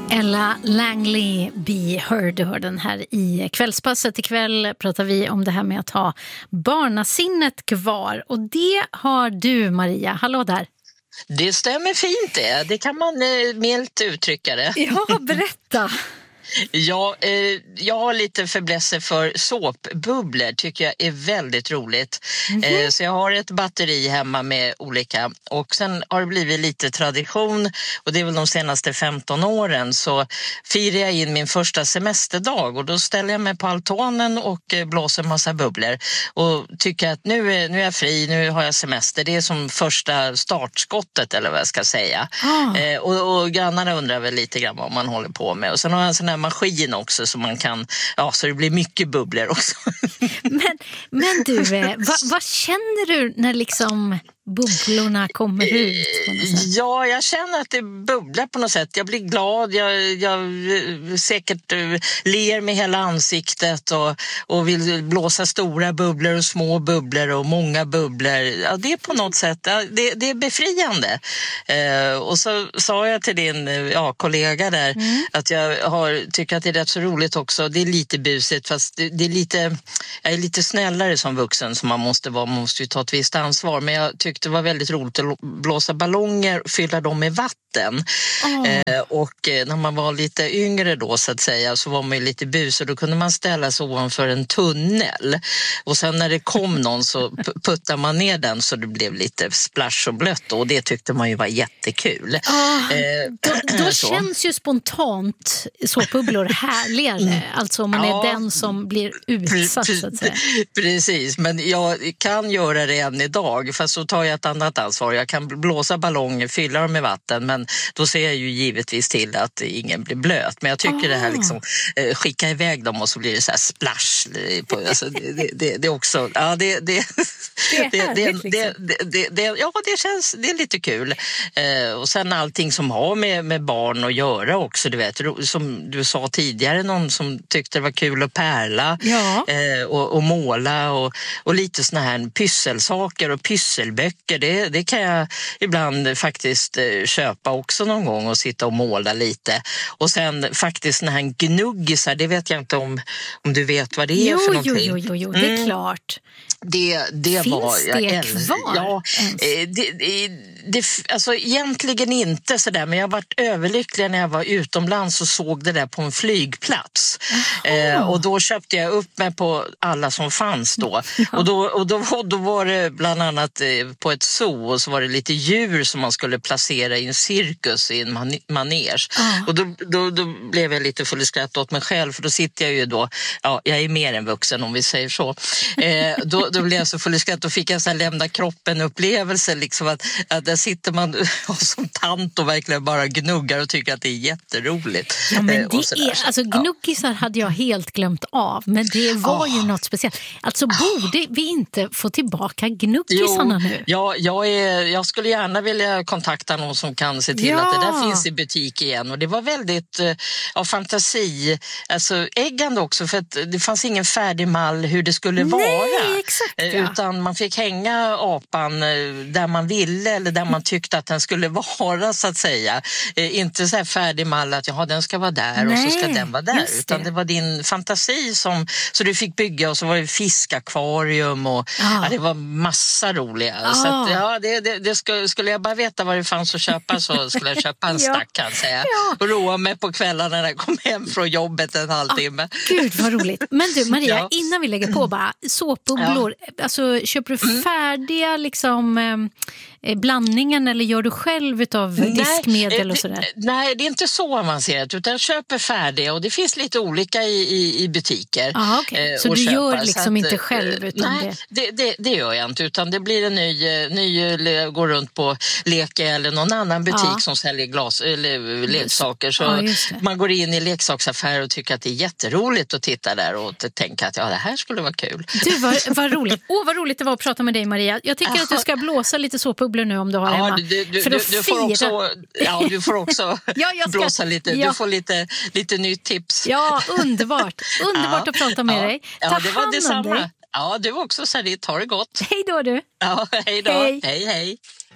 Ella Langley, Be Heard, hör den här i kvällspasset. Ikväll pratar vi om det här med att ha barnasinnet kvar. Och det har du, Maria. Hallå där. Det stämmer fint det. Det kan man milt uttrycka det. Ja, berätta. Ja, jag har lite fäblesse för såpbubblor, tycker jag är väldigt roligt. Så jag har ett batteri hemma med olika, och sen har det blivit lite tradition, och det är väl de senaste 15 åren, så firar jag in min första semesterdag och då ställer jag mig på altanen och blåser massa bubblor och tycker att nu är jag fri, nu har jag semester. Det är som första startskottet, eller vad jag ska säga. Och grannarna undrar väl lite grann vad man håller på med, och sen har jag en sån här maskin också så man kan, ja, så det blir mycket bubblor också. Men du, vad känner du när liksom bubblorna kommer ut på något sätt? Ja, jag känner att det bubblar på något sätt. Jag blir glad, jag säkert ler med hela ansiktet och vill blåsa stora bubblor och små bubblor och många bubblor. Ja, det är på något sätt, det är befriande. Och så sa jag till din kollega där att jag tycker att det är rätt så roligt också. Det är lite busigt, fast det är lite, jag är lite snällare som vuxen, som man måste ju ta ett visst ansvar. Men jag tyckte det var väldigt roligt att blåsa ballonger och fylla dem med vatten. Och när man var lite yngre då, så att säga, så var man ju lite bus, och då kunde man ställa sig ovanför en tunnel. Och sen när det kom någon så puttade man ner den så det blev lite splash och blött, och det tyckte man ju var jättekul. Då känns ju spontant såpbubblor härligare, alltså om man är den som blir utsatt, så att säga. Precis, men jag kan göra det än idag, fast så tar jag ett annat ansvar. Jag kan blåsa ballonger, fylla dem med vatten, men då ser jag ju givetvis till att ingen blir blöt. Men jag tycker det här liksom, skicka iväg dem och så blir det så här splash. Alltså, det är också, ja, det känns, det är lite kul. Och sen allting som har med barn att göra också, du vet, som du sa tidigare, någon som tyckte det var kul att pärla och måla och lite såna här pysselsaker och pysselböcker, det kan jag ibland faktiskt köpa också någon gång och sitta och måla lite. Och sen faktiskt såna här gnuggisar, det vet jag inte om du vet vad det är för någonting. Jo, det är klart. Det finns var, det kvar? Ja, alltså egentligen inte sådär, men jag varit överlycklig när jag var utomlands och såg det där på en flygplats. Och då köpte jag upp mig på alla som fanns då. Och då var det bland annat på ett zoo, och så var det lite djur som man skulle placera i en cirkus, i en manege. Och då blev jag lite full i skratt åt mig själv, för då sitter jag ju då, jag är mer än vuxen om vi säger så. Då blev jag så full i skratt, och fick jag så här lämna kroppen upplevelse, liksom att där sitter man som tant och verkligen bara gnuggar och tycker att det är jätteroligt. Ja, men det är, alltså gnuggisar hade jag helt glömt av, men det var ju något speciellt. Alltså borde vi inte få tillbaka gnuggisarna nu? Ja, jag skulle gärna vilja kontakta någon som kan se till att det där finns i butik igen, och det var väldigt fantasi, alltså äggande också, för att det fanns ingen färdig mall hur det skulle vara. Exakt, utan man fick hänga apan där man ville, eller där man tyckte att den skulle vara, så att säga. Inte så här färdig mall att den ska vara där och så ska den vara där, utan det var din fantasi så du fick bygga, och så var det fiskakvarium och det var massa roliga. Så att, skulle jag bara veta vad det fanns att köpa, så skulle jag köpa en stack, kan jag säga. Och roa mig på kvällarna när jag kom hem från jobbet en halvtimme. Gud vad roligt. Men du Maria, innan vi lägger på bara såpbubblor, alltså köper du färdiga liksom blandningen, eller gör du själv utav diskmedel och sådär? Nej, det är inte så avancerat, utan jag köper färdiga, och det finns lite olika i butiker. Så du gör liksom inte själv? Utan det gör jag inte, utan det blir en ny går runt på Leke eller någon annan butik som säljer leksaker. Så man går in i leksaksaffär och tycker att det är jätteroligt att titta där och tänka att det här skulle vara kul. Du, vad roligt. Vad roligt det var att prata med dig, Maria. Jag tycker att du ska blåsa lite såpbubblor nu om du har hemma. Du får också blåsa lite. Du får lite nytt tips. Ja, underbart. Underbart att prata med dig. Ta det var hand om detsamma. dig. Ja, du också, Sarit. Ha det gott. Hej då, du. Ja, hej då. Hej.